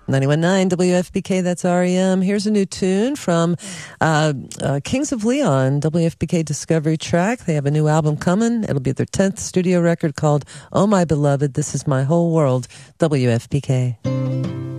91.9 WFPK, that's REM. Here's a new tune from Kings of Leon, WFPK Discovery track. They have a new album coming. It'll be their 10th studio record called Oh My Beloved, This Is My Whole World, WFPK.